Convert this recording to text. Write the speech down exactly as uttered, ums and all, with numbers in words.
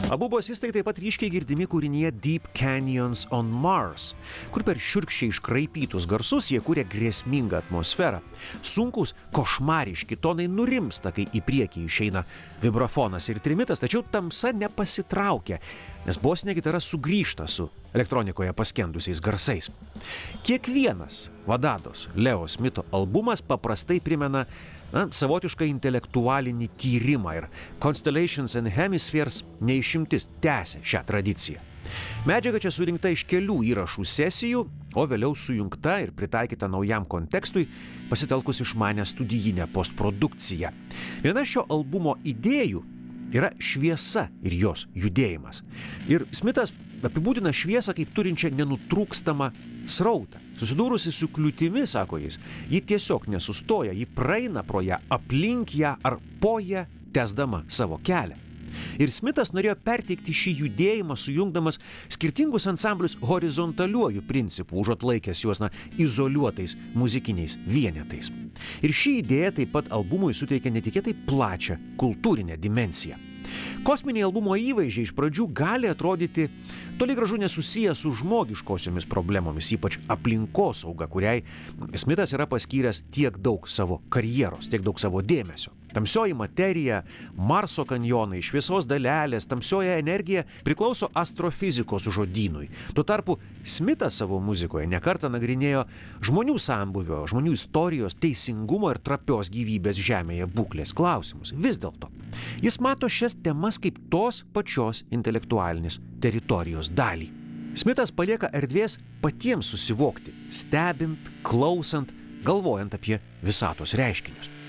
Abu bosistai taip pat ryškiai girdimi kūrinyje Deep Canyons on Mars, kur per šiurkščiai iškraipytus garsus jie kūrė grėsmingą atmosferą. Sunkus, košmariški tonai nurimsta, kai į priekį išeina vibrafonas ir trimitas, tačiau tamsa nepasitraukia, nes bosinė gitara sugrįžta su elektronikoje paskendusiais garsais. Kiekvienas Vadados Leo Smito albumas paprastai primena na, savotišką intelektualinį tyrimą ir Constellations and Hemispheres neišimtis tęsia šią tradiciją. Medžiaga čia surinkta iš kelių įrašų sesijų, o vėliau sujungta ir pritaikyta naujam kontekstui, pasitelkus išmanę studijinę postprodukciją. Viena šio albumo idėjų yra šviesa ir jos judėjimas. Ir Smithas apibūdina šviesą kaip turinčią nenutrūkstamą srautą. Susidūrusi su kliūtimi, sako jis, ji tiesiog nesustoja, ji praeina pro ją, aplink ją ar po ją, tęsdama savo kelią. Ir Smithas norėjo perteikti šį judėjimą, sujungdamas skirtingus ansamblius horizontaliuoju principu, užuot laikęs juos na, izoliuotais muzikiniais vienetais. Ir ši idėja taip pat albumui suteikia netikėtai plačią kultūrinę dimensiją. Kosminiai albumo įvaizdžiai iš pradžių gali atrodyti toli gražu nesusiję su žmogiškosiomis problemomis, ypač aplinkosauga, kuriai Smithas yra paskyręs tiek daug savo karjeros, tiek daug savo dėmesio. Tamsioji materija, Marso kanjonai, šviesos dalelės, tamsioji energija priklauso astrofizikos žodynui. Tuo tarpu Smithas savo muzikoje nekartą nagrinėjo žmonių sambūvio, žmonių istorijos, teisingumo ir trapios gyvybės žemėje būklės klausimus. Vis dėlto, jis mato šias temas kaip tos pačios intelektualinės teritorijos dalį. Smithas palieka erdvės patiems susivokti, stebint, klausant, galvojant apie visatos reiškinius.